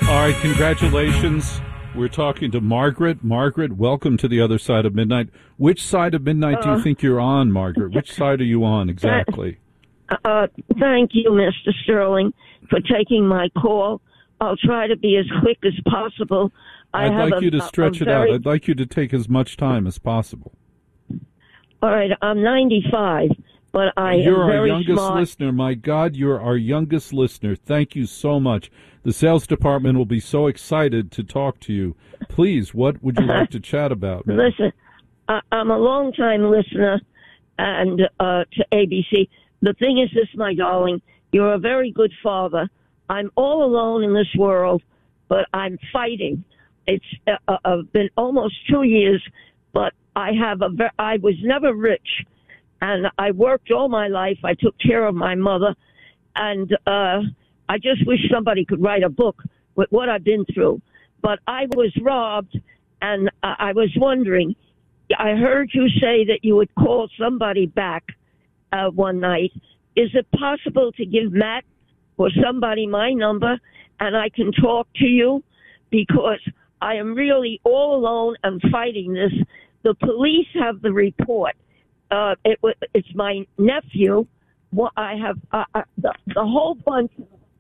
All right, congratulations. We're talking to Margaret. Margaret, welcome to the other side of midnight. Which side of midnight do you think you're on, Margaret? Which side are you on exactly? Thank you, Mr. Sterling, for taking my call. I'll try to be as quick as possible. I'd like you to stretch it out. I'd like you to take as much time as possible. All right, I'm 95, but You're am our very youngest smart. listener. My God, you're our youngest listener. Thank you so much. The sales department will be so excited to talk to you. Please, what would you like to chat about? Listen, I'm a long-time listener and to ABC. The thing is this, my darling, you're a very good father. I'm all alone in this world, but I'm fighting. It's been almost 2 years, but I was never rich, and I worked all my life. I took care of my mother, and I just wish somebody could write a book with what I've been through. But I was robbed, and I was wondering, I heard you say that you would call somebody back one night. Is it possible to give Matt or somebody my number and I can talk to you? Because I am really all alone and fighting this. The police have the report. It's my nephew. Well, I have the whole bunch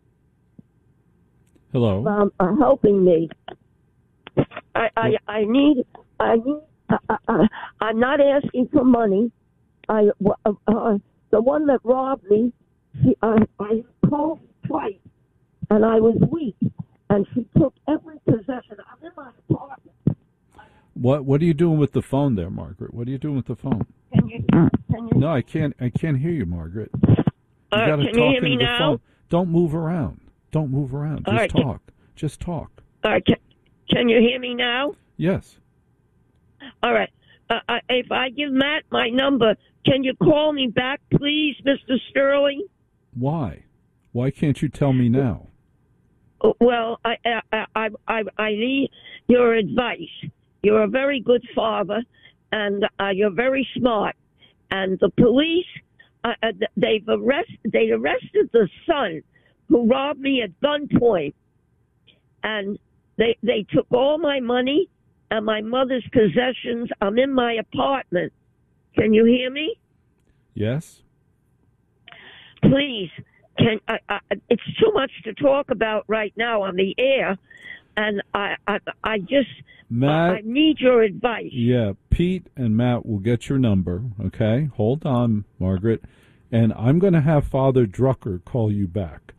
Hello. are helping me. I need. I'm not asking for money. The one that robbed me, I called twice, and I was weak, and she took every possession. I'm in my apartment. What are you doing with the phone there, Margaret? What are you doing with the phone? Can you? No, I can't hear you, Margaret. You got to can talk you hear me into the now? phone. Don't move around. Don't move around. Just right, talk. Just talk. All right, can you hear me now? Yes. All right. If I give Matt my number, can you call me back, please, Mr. Sterling? Why? Why can't you tell me now? Well, I need your advice. You're a very good father, and you're very smart. And the police, they arrested the son who robbed me at gunpoint, and they took all my money and my mother's possessions. I'm in my apartment. Can you hear me? Yes. Please, it's too much to talk about right now on the air, and I just Matt, I need your advice. Yeah, Pete and Matt will get your number. Okay, hold on, Margaret, and I'm going to have Father Drucker call you back.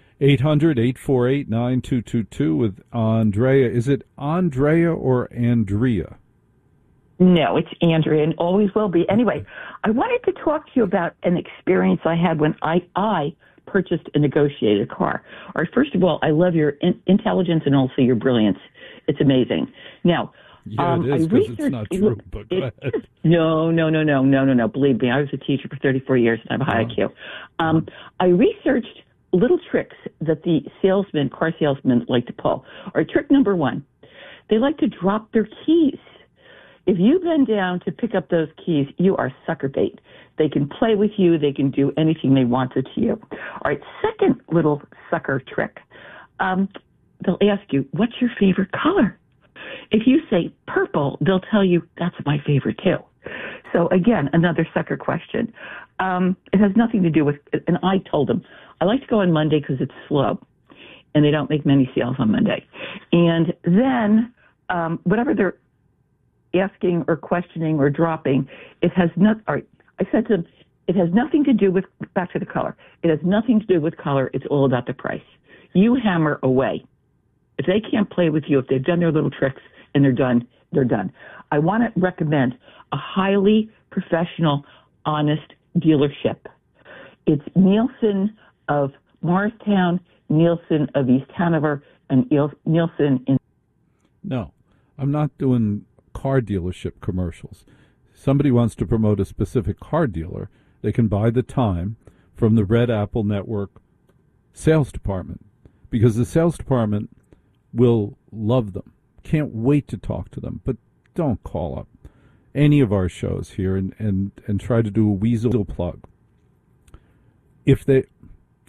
800-848-9222 with Andrea. Is it Andrea or Andrea? No, it's Andrea and always will be. Anyway, I wanted to talk to you about an experience I had when I purchased a negotiated car. All right, first of all, I love your intelligence and also your brilliance. It's amazing. Now, yeah, it is because it's not true. But go ahead. No. Believe me, I was a teacher for 34 years and I have a high IQ. I researched little tricks that the car salesmen like to pull. All right, trick number one, they like to drop their keys. If you bend down to pick up those keys, you are sucker bait. They can play with you. They can do anything they wanted to you. All right, second little sucker trick. They'll ask you, what's your favorite color? If you say purple, they'll tell you, that's my favorite too. So again, another sucker question. It has nothing to do with, and I told them, I like to go on Monday because it's slow, and they don't make many sales on Monday. And then whatever they're asking or questioning or dropping, it has not. All right, I said to them, it has nothing to do with, back to the color. It has nothing to do with color. It's all about the price. You hammer away. If they can't play with you, if they've done their little tricks and they're done, they're done. I want to recommend a highly professional, honest dealership. It's Nielsen of Morristown, Nielsen of East Hanover, and Nielsen in... No, I'm not doing car dealership commercials. Somebody wants to promote a specific car dealer, they can buy the time from the Red Apple Network sales department, because the sales department will love them. Can't wait to talk to them, but don't call up any of our shows here and try to do a weasel plug. If they,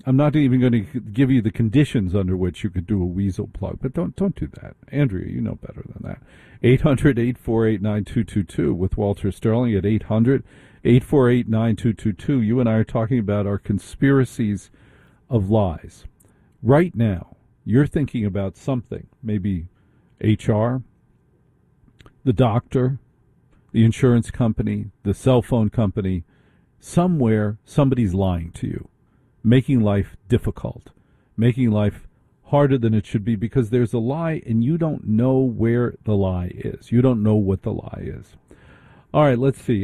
I'm not even going to give you the conditions under which you could do a weasel plug, but don't do that. Andrea, you know better than that. 800-848-9222 with Walter Sterling at 800-848-9222. You and I are talking about our conspiracies of lies. Right now, you're thinking about something, maybe HR, the doctor, the insurance company, the cell phone company. Somewhere, somebody's lying to you, making life difficult, making life harder than it should be because there's a lie and you don't know where the lie is. You don't know what the lie is. All right, let's see.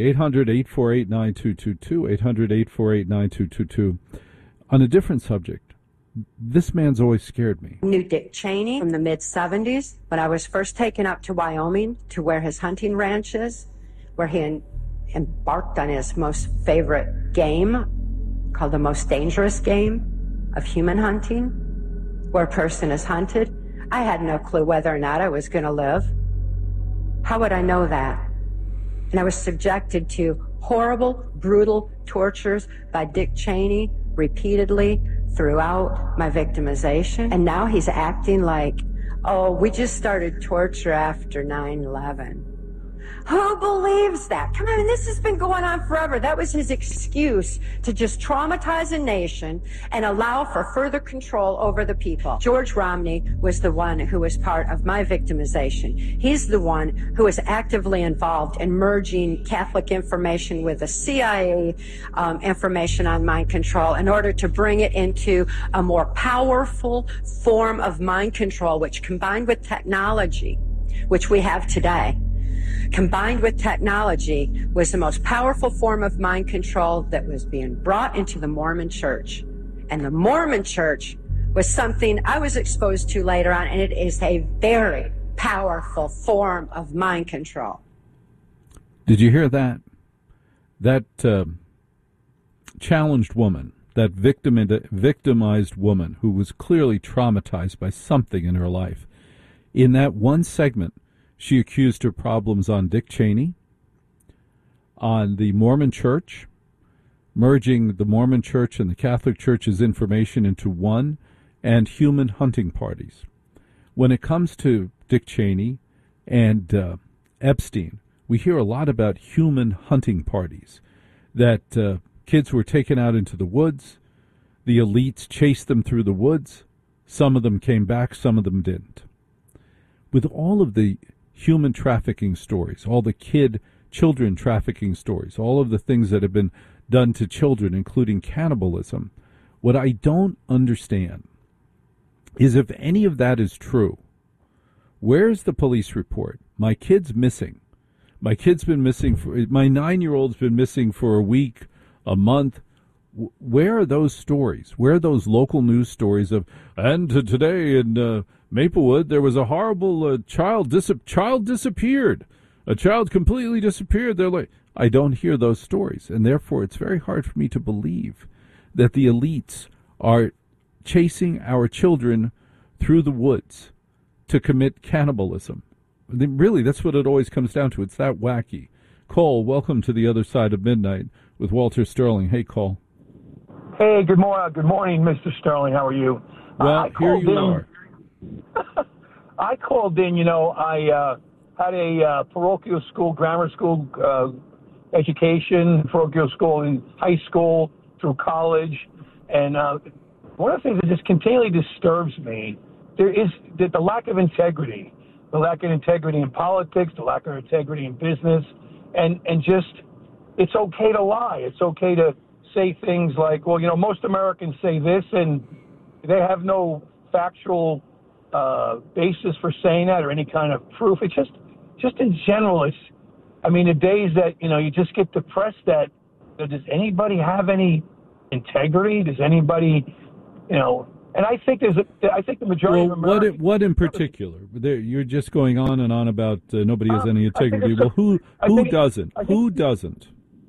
800-848-9222, 800-848-9222. On a different subject, this man's always scared me. Knew Dick Cheney from the mid-'70s when I was first taken up to Wyoming to where his hunting ranch is, where he embarked on his most favorite game called the most dangerous game of human hunting, where a person is hunted. I had no clue whether or not I was going to live. How would I know that? And I was subjected to horrible, brutal tortures by Dick Cheney repeatedly throughout my victimization. And now he's acting like, oh, we just started torture after 9/11. Who believes that? Come on, this has been going on forever. That was his excuse to just traumatize a nation and allow for further control over the people. George Romney was the one who was part of my victimization. He's the one who was actively involved in merging Catholic information with the CIA information on mind control in order to bring it into a more powerful form of mind control, which combined with technology, which we have today, combined with technology, was the most powerful form of mind control that was being brought into the Mormon Church. And the Mormon Church was something I was exposed to later on, and it is a very powerful form of mind control. Did you hear that? That challenged woman, that victimized woman who was clearly traumatized by something in her life, in that one segment, she accused her problems on Dick Cheney, on the Mormon Church, merging the Mormon Church and the Catholic Church's information into one, and human hunting parties. When it comes to Dick Cheney and Epstein, we hear a lot about human hunting parties, that kids were taken out into the woods, the elites chased them through the woods, some of them came back, some of them didn't. With all of the human trafficking stories, all the children trafficking stories, all of the things that have been done to children, including cannibalism, what I don't understand is if any of that is true, where's the police report? My kid's missing. My 9-year-old's been missing for a week, a month. Where are those stories? Where are those local news stories of, and today in Maplewood, there was a horrible child disappeared. A child completely disappeared. They're like, I don't hear those stories, and therefore it's very hard for me to believe that the elites are chasing our children through the woods to commit cannibalism. Really, that's what it always comes down to. It's that wacky. Cole, welcome to the other side of midnight with Walter Sterling. Hey, Cole. Hey, good morning, Mr. Sterling. How are you? Well, here you are. I called in, I had a parochial school, grammar school education, parochial school in high school through college. And one of the things that just continually disturbs me, there is the lack of integrity. The lack of integrity in politics, the lack of integrity in business, and just it's okay to lie. It's okay to say things like, well, most Americans say this, and they have no factual basis for saying that or any kind of proof. It's just in general, the days that, you just get depressed that, does anybody have any integrity? Does anybody, and I think the majority of Americans. What in particular? You're just going on and on about nobody has any integrity. Well, who doesn't? Who doesn't?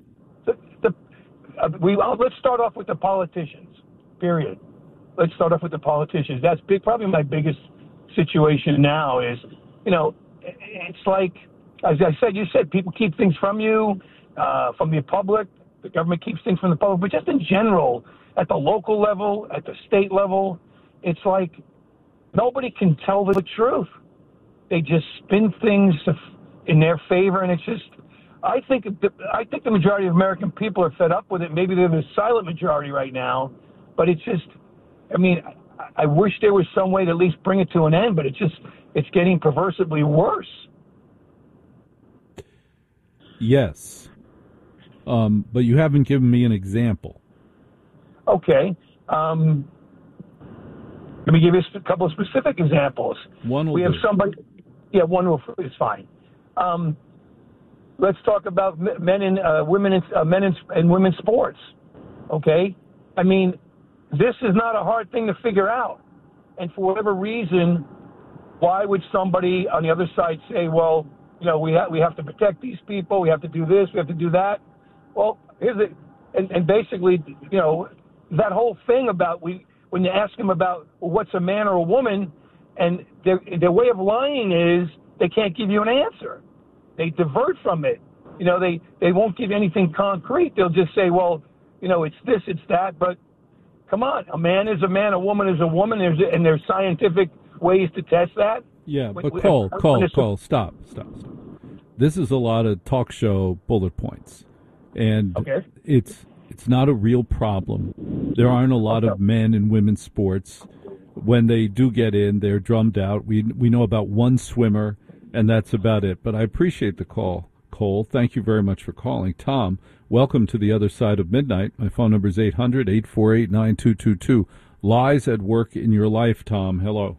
Let's start off with the politicians. Period. Let's start off with the politicians. That's probably my biggest situation now is, it's like, as I said, you said people keep things from you, from the public. The government keeps things from the public, but just in general, at the local level, at the state level. It's like nobody can tell the truth. They just spin things in their favor, and it's just. I think the majority of American people are fed up with it. Maybe they're the silent majority right now, but it's just. I mean, I wish there was some way to at least bring it to an end, but it's getting perversively worse. Yes, but you haven't given me an example. Okay. Let me give you a couple of specific examples. We have somebody. Yeah, one is fine. Let's talk about men and women and women's sports. Okay, I mean, this is not a hard thing to figure out, and for whatever reason, why would somebody on the other side say, "Well, you know, we have to protect these people. We have to do this. We have to do that." Well, here's it, and basically, you know, that whole thing about when you ask them about what's a man or a woman, and their way of lying is they can't give you an answer. They divert from it. You know, they won't give you anything concrete. They'll just say, well, you know, it's this, it's that. But come on, a man is a man, a woman is a woman. There's scientific ways to test that. Yeah, but Cole, stop. This is a lot of talk show bullet points, and okay. It's not a real problem. There aren't a lot of men in women's sports. When they do get in, they're drummed out. We know about one swimmer, and that's about it. But I appreciate the call, Cole. Thank you very much for calling. Tom, welcome to the other side of midnight. My phone number is 800-848-9222. Lies at work in your life, Tom. Hello.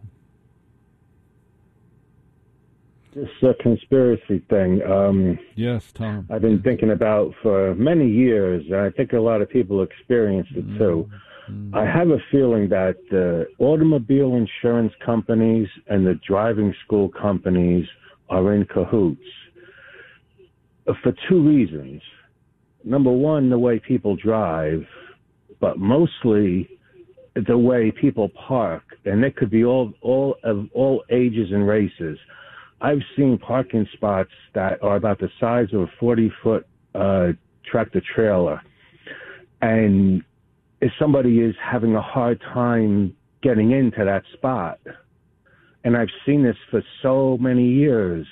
This conspiracy thing. Yes, Tom. I've been thinking about for many years, and I think a lot of people experienced it too. I have a feeling that the automobile insurance companies and the driving school companies are in cahoots for two reasons. Number one, the way people drive, but mostly the way people park, and it could be all of all ages and races. I've seen parking spots that are about the size of a 40-foot tractor trailer, and if somebody is having a hard time getting into that spot, and I've seen this for so many years,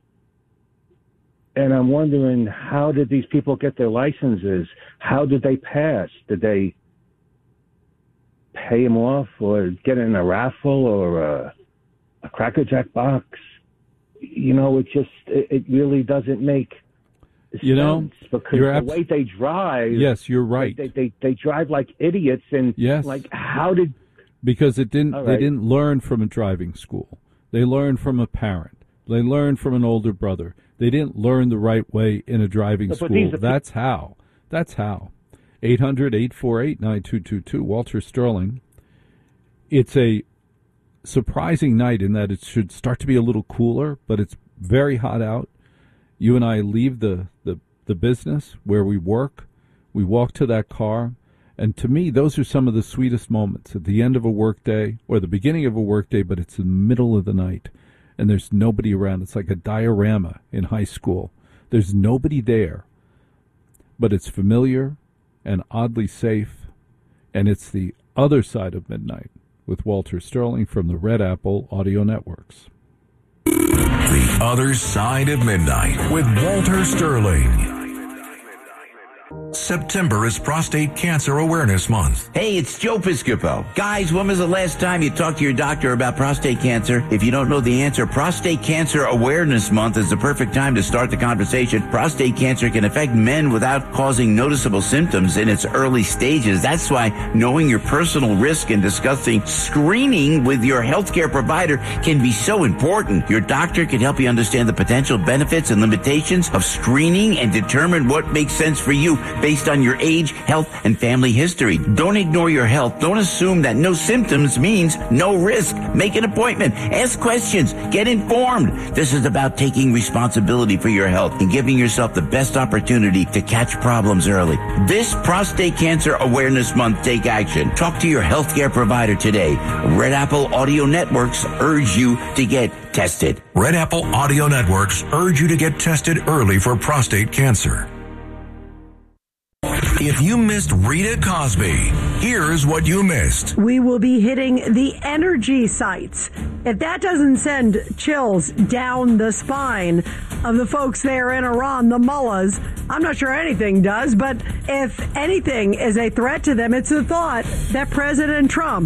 and I'm wondering, how did these people get their licenses? How did they pass? Did they pay them off or get in a raffle or a Cracker Jack box? You know, it really doesn't make sense, because the way they drive. Yes, you're right. They drive like idiots, and like how did? Because they didn't learn from a driving school. They learned from a parent. They learned from an older brother. They didn't learn the right way in a driving school. That's how. 800-848-9222. Walter Sterling. It's a surprising night in that it should start to be a little cooler, but it's very hot out. You and I leave the business where we work. We walk to that car. And to me, those are some of the sweetest moments at the end of a workday or the beginning of a workday, but it's in the middle of the night and there's nobody around. It's like a diorama in high school. There's nobody there, but it's familiar and oddly safe. And it's the other side of midnight with Walter Sterling from the Red Apple Audio Networks. The Other Side of Midnight with Walter Sterling. September is Prostate Cancer Awareness Month. Hey, it's Joe Piscopo. Guys, when was the last time you talked to your doctor about prostate cancer? If you don't know the answer, Prostate Cancer Awareness Month is the perfect time to start the conversation. Prostate cancer can affect men without causing noticeable symptoms in its early stages. That's why knowing your personal risk and discussing screening with your healthcare provider can be so important. Your doctor can help you understand the potential benefits and limitations of screening and determine what makes sense for you based on your age, health, and family history. Don't ignore your health. Don't assume that no symptoms means no risk. Make an appointment. Ask questions. Get informed. This is about taking responsibility for your health and giving yourself the best opportunity to catch problems early. This Prostate Cancer Awareness Month, take action. Talk to your healthcare provider today. Red Apple Audio Networks urge you to get tested. Red Apple Audio Networks urge you to get tested early for prostate cancer. If you missed Rita Cosby, here's what you missed. We will be hitting the energy sites. If that doesn't send chills down the spine of the folks there in Iran, the mullahs, I'm not sure anything does, but if anything is a threat to them, it's the thought that President Trump